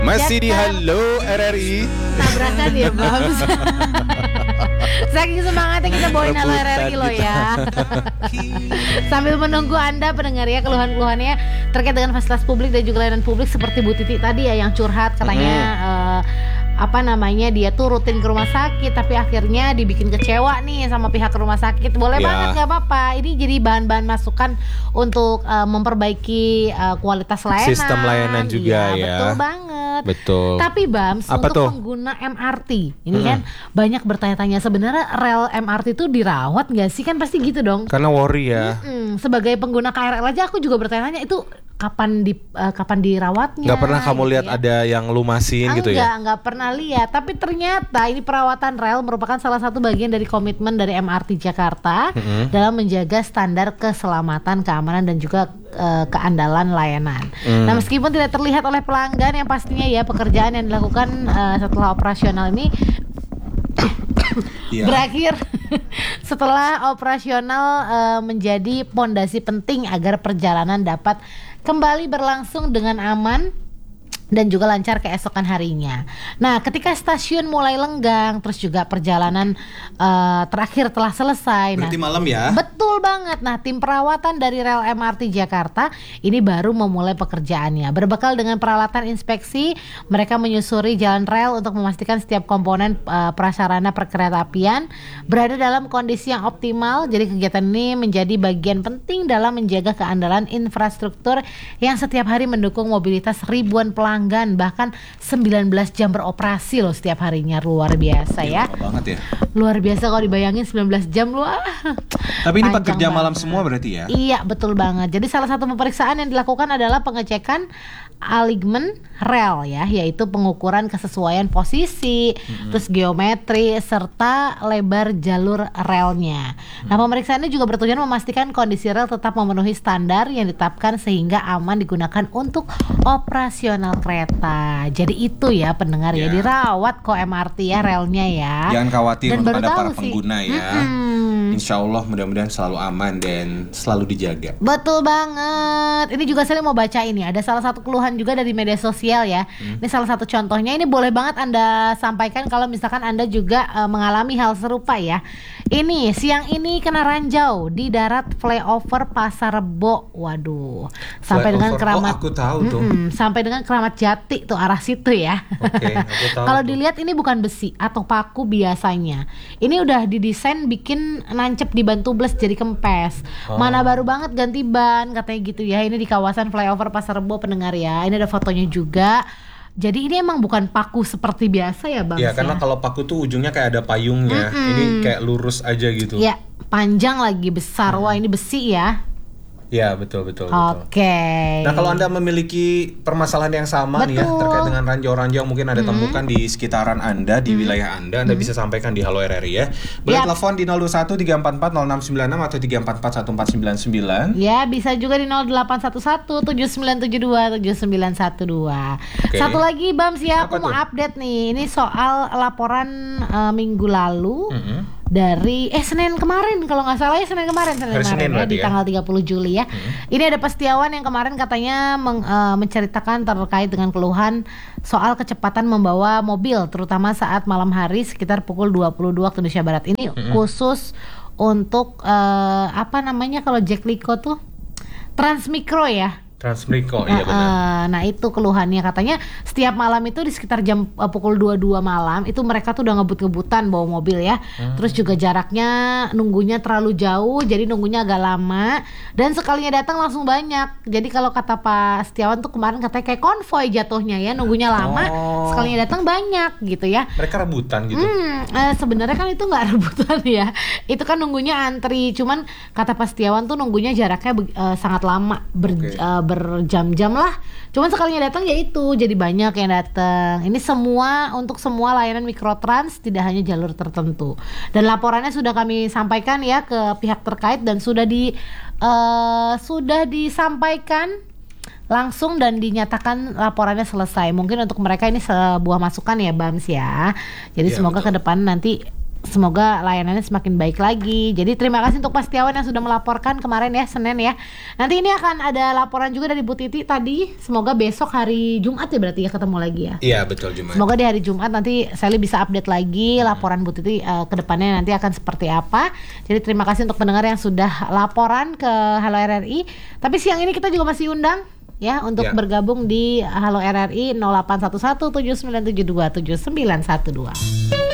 Masih di Halo RRI. Tabrakan ya Bams. Saking semangatnya kita bawain Halo RRI loh ya. Sambil menunggu Anda pendengar ya keluhan-keluhannya terkait dengan fasilitas publik dan juga layanan publik seperti Bu Titi tadi ya yang curhat katanya dia tuh rutin ke rumah sakit tapi akhirnya dibikin kecewa nih sama pihak rumah sakit. Boleh banget, nggak apa-apa. Ini jadi bahan-bahan masukan untuk memperbaiki kualitas layanan. Sistem layanan juga ya. Betul banget. Betul. Tapi Bams, apa untuk tuh? pengguna MRT ini kan banyak bertanya-tanya sebenarnya rel MRT itu dirawat nggak sih? Kan pasti gitu dong. Karena worry ya. Sebagai pengguna KRL aja aku juga bertanya-tanya itu kapan dirawatnya. Gak pernah kamu lihat ya. ada yang lumasin gitu ya? Enggak pernah lihat. Tapi ternyata ini perawatan rel merupakan salah satu bagian dari komitmen dari MRT Jakarta dalam menjaga standar keselamatan, keamanan dan juga keandalan layanan. Nah, meskipun tidak terlihat oleh pelanggan yang pastinya ya pekerjaan yang dilakukan setelah operasional ini berakhir setelah operasional menjadi pondasi penting agar perjalanan dapat kembali berlangsung dengan aman dan juga lancar keesokan harinya. Nah, ketika stasiun mulai lenggang, terus juga perjalanan terakhir telah selesai. Berarti malam ya? Betul banget. Nah, tim perawatan dari rel MRT Jakarta ini baru memulai pekerjaannya. Berbekal dengan peralatan inspeksi, mereka menyusuri jalan rel untuk memastikan setiap komponen prasarana perkeretaapian berada dalam kondisi yang optimal. Jadi kegiatan ini menjadi bagian penting dalam menjaga keandalan infrastruktur yang setiap hari mendukung mobilitas ribuan pelanggan, bahkan 19 jam beroperasi loh setiap harinya. Luar biasa ya. Lama banget ya. Luar biasa kalau dibayangin 19 jam loh. Tapi ini pekerja malam semua berarti ya? Iya, betul banget. Jadi salah satu pemeriksaan yang dilakukan adalah pengecekan alignment rel ya, yaitu pengukuran kesesuaian posisi, terus geometri serta lebar jalur relnya. Nah, pemeriksaan ini juga bertujuan memastikan kondisi rel tetap memenuhi standar yang ditetapkan sehingga aman digunakan untuk operasional kereta. Jadi itu ya pendengar ya, dirawat kok MRT ya relnya ya. Jangan khawatir Dan untuk baru Anda tahu para sih. pengguna ya. Insya Allah mudah-mudahan selalu aman dan selalu dijaga. Betul banget. Ini juga saya mau baca ini. Ada salah satu keluhan juga dari media sosial ya. Ini salah satu contohnya. Ini boleh banget Anda sampaikan kalau misalkan Anda juga mengalami hal serupa ya. Ini siang ini kena ranjau di darat flyover Pasar Rebo. Waduh. Sampai dengan Keramat. Aku tahu tuh. Sampai dengan Keramat Jati tuh arah situ ya. Oke, aku tahu. Kalau dilihat ini bukan besi atau paku biasanya. Ini udah didesain bikin nancep di ban tubles jadi kempes. Mana baru banget ganti ban katanya gitu ya. Ini di kawasan flyover Pasar Rebo pendengar ya. Ini ada fotonya juga. Jadi ini emang bukan paku seperti biasa ya Bang. Iya, karena kalau paku tuh ujungnya kayak ada payungnya. Ini kayak lurus aja gitu. Iya, panjang lagi besar. Wah, ini besi ya. Ya betul. Oke. Nah, kalau Anda memiliki permasalahan yang sama nih ya terkait dengan ranjau-ranjau yang mungkin Anda temukan di sekitaran Anda, di wilayah Anda bisa sampaikan di Halo RRI ya. Boleh telepon di 01 344 0696 atau 344 1499. Ya, bisa juga di 0811 7972 7912. Satu lagi Bams ya, aku mau update nih. Ini soal laporan minggu lalu. Dari Senin kemarin kalau nggak salah ya Senin kemarin ya, di tanggal 30 Juli ya. Ini ada Pak Setiawan yang kemarin katanya menceritakan terkait dengan keluhan soal kecepatan membawa mobil terutama saat malam hari sekitar pukul 22 waktu Indonesia Barat. Ini khusus untuk kalau Jack Liko tuh Transmikro ya. Transmikro, iya benar. Nah itu keluhannya katanya setiap malam itu di sekitar jam pukul 22 malam itu mereka tuh udah ngebut-ngebutan bawa mobil ya. Terus juga jaraknya nunggunya terlalu jauh, jadi nunggunya agak lama dan sekalinya datang langsung banyak. Jadi kalau kata Pak Setiawan tuh kemarin katanya kayak konvoy jatuhnya ya, nunggunya lama, sekalinya datang banyak gitu ya. Mereka rebutan gitu. Sebenarnya kan itu nggak rebutan ya. Itu kan nunggunya antri, cuman kata Pak Setiawan tuh nunggunya jaraknya sangat lama, berjam-jam lah. Cuman sekalinya datang ya itu jadi banyak yang datang. Ini semua untuk semua layanan Mikrotrans, tidak hanya jalur tertentu. Dan laporannya sudah kami sampaikan ya ke pihak terkait dan sudah disampaikan langsung dan dinyatakan laporannya selesai. Mungkin untuk mereka ini sebuah masukan ya Bams ya. Jadi semoga ke depan nanti semoga layanannya semakin baik lagi. Jadi terima kasih untuk Pak Setiawan yang sudah melaporkan kemarin ya, Senin ya. Nanti ini akan ada laporan juga dari Bu Titi tadi. Semoga besok hari Jumat ya berarti ya ketemu lagi ya. Iya betul, Jumat. Semoga di hari Jumat nanti Sally bisa update lagi laporan Bu Titi ke depannya nanti akan seperti apa. Jadi terima kasih untuk pendengar yang sudah laporan ke Halo RRI. Tapi siang ini kita juga masih undang ya untuk bergabung di Halo RRI 0811 7972 7912.